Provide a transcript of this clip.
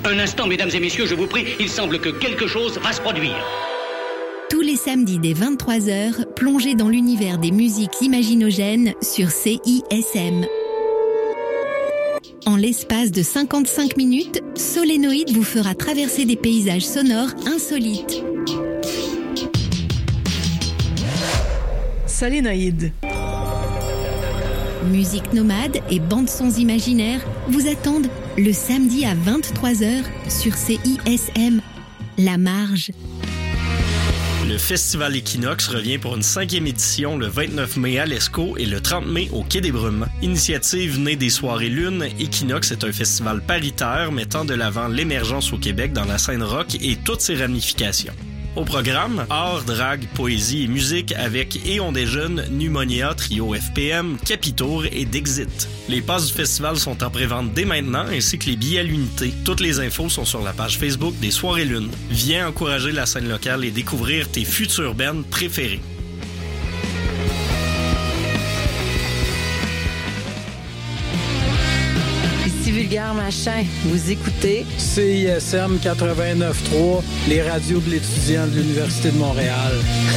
Un instant, mesdames et messieurs, je vous prie, il semble que quelque chose va se produire. Tous les samedis dès 23h, plongez dans l'univers des musiques imaginogènes sur CISM. En l'espace de 55 minutes, Solénoïde vous fera traverser des paysages sonores insolites. Solénoïde. Musique nomade et bandes-sons imaginaires vous attendent le samedi à 23h sur CISM. La Marge. Le Festival Equinox revient pour une 5e édition le 29 mai à l'Esco et le 30 mai au Quai des Brumes. Initiative née des soirées Lune, Equinox est un festival paritaire mettant de l'avant l'émergence au Québec dans la scène rock et toutes ses ramifications. Au programme, art, drague, poésie et musique avec Et on déjeune, Pneumonia, Trio FPM, Capitour et Dexit. Les passes du festival sont en prévente dès maintenant ainsi que les billets à l'unité. Toutes les infos sont sur la page Facebook des Soirées Lune. Viens encourager la scène locale et découvrir tes futures bands préférées. Vulgaire Machin, vous écoutez CISM 89.3, les radios de l'étudiant de l'Université de Montréal.